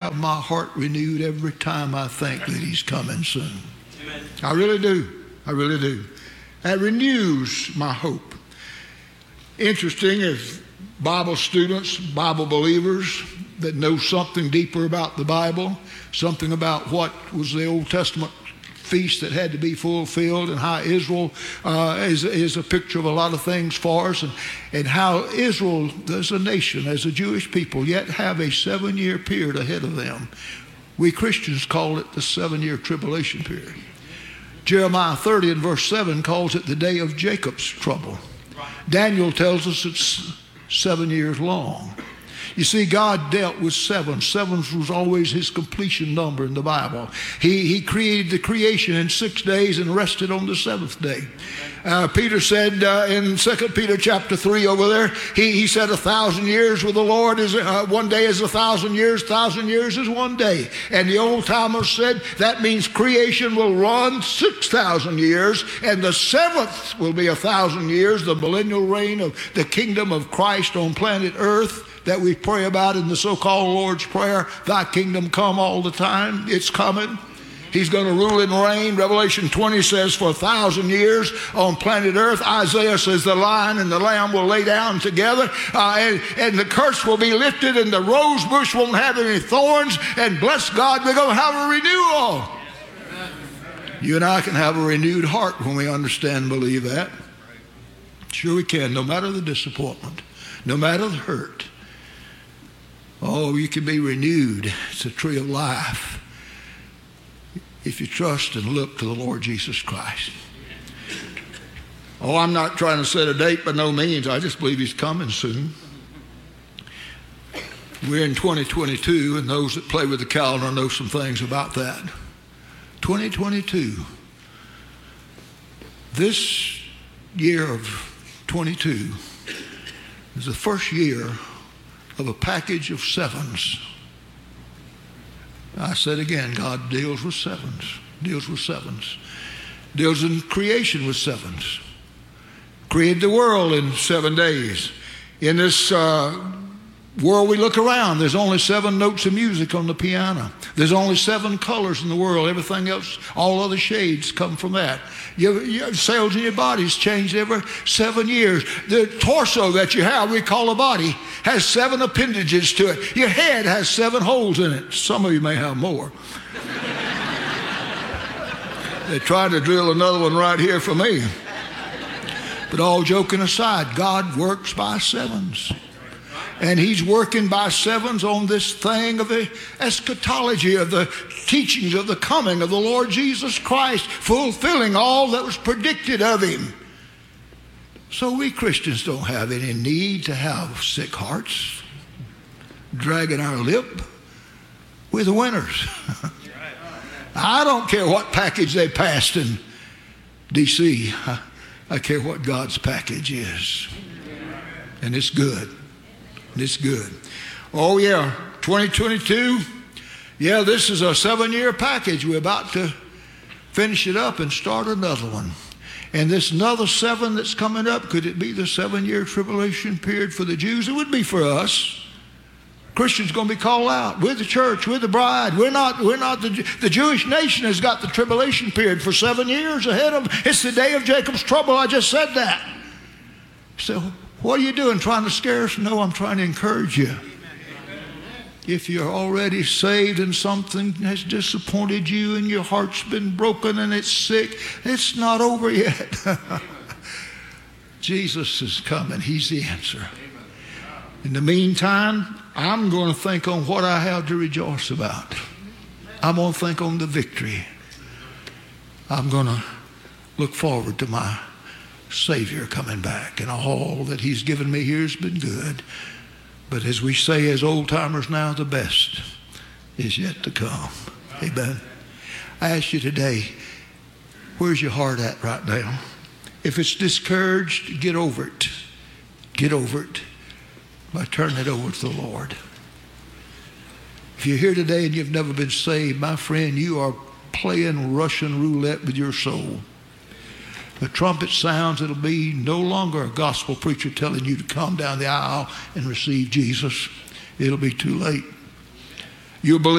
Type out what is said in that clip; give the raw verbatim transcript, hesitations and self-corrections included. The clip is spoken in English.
have my heart renewed every time I think that he's coming soon. Amen. I really do. I really do. That renews my hope. Interesting, if Bible students, Bible believers that know something deeper about the Bible, something about what was the Old Testament feast that had to be fulfilled, and how Israel uh, is, is a picture of a lot of things for us, and, and how Israel as a nation, as a Jewish people, yet have a seven-year period ahead of them. We Christians call it the seven-year tribulation period. Jeremiah thirty and verse seven calls it the day of Jacob's trouble. Daniel tells us it's seven years long. You see, God dealt with seven. Sevens was always his completion number in the Bible. He, he created the creation in six days and rested on the seventh day. Uh, Peter said uh, in Second Peter chapter three over there, he, he said a thousand years with the Lord is uh, one day is a thousand years, thousand years is one day. And the old timers said that means creation will run six thousand years, and the seventh will be a thousand years, the millennial reign of the kingdom of Christ on planet Earth that we pray about in the so-called Lord's Prayer. Thy kingdom come all the time. It's coming. He's going to rule and reign. Revelation twenty says for a thousand years on planet Earth. Isaiah says the lion and the lamb will lay down together, uh, and, and the curse will be lifted, and the rose bush won't have any thorns, and bless God, we're going to have a renewal. You and I can have a renewed heart when we understand and believe that. Sure we can, no matter the disappointment, no matter the hurt. Oh, you can be renewed. It's a tree of life if you trust and look to the Lord Jesus Christ. Oh, I'm not trying to set a date by no means. I just believe he's coming soon. We're in twenty twenty-two, and those that play with the calendar know some things about that. twenty twenty-two. This year of twenty-two is the first year of a package of sevens. I said again, God deals with sevens, deals with sevens, deals in creation with sevens. Created the world in seven days. In this uh, world we look around, there's only seven notes of music on the piano. There's only seven colors in the world. Everything else, all other shades come from that. Your, your cells in your body's changed every seven years. The torso that you have, we call a body, has seven appendages to it. Your head has seven holes in it. Some of you may have more. They tried to drill another one right here for me. But all joking aside, God works by sevens. And he's working by sevens on this thing of the eschatology, of the teachings of the coming of the Lord Jesus Christ, fulfilling all that was predicted of him. So we Christians don't have any need to have sick hearts, dragging our lip. We're the winners. I don't care what package they passed in D C I, I care what God's package is. And it's good. It's good. Oh, yeah, twenty twenty-two. Yeah, this is a seven-year package. We're about to finish it up and start another one. And this another seven that's coming up, could it be the seven-year tribulation period for the Jews? It would be for us. Christians going to be called out. We're the church. We're the bride. We're not, we're not the, the Jewish nation has got the tribulation period for seven years ahead of them. It's the day of Jacob's trouble. I just said that. So what are you doing, trying to scare us? No, I'm trying to encourage you. If you're already saved and something has disappointed you and your heart's been broken and it's sick, it's not over yet. Jesus is coming. He's the answer. In the meantime, I'm going to think on what I have to rejoice about. I'm going to think on the victory. I'm going to look forward to my Savior coming back, and all that he's given me here has been good. But as we say as old-timers now, the best is yet to come. Amen. I ask you today, where's your heart at right now? If it's discouraged, get over it. Get over it by turning it over to the Lord. If you're here today and you've never been saved, my friend, you are playing Russian roulette with your soul. The trumpet sounds, it'll be no longer a gospel preacher telling you to come down the aisle and receive Jesus. It'll be too late. You'll believe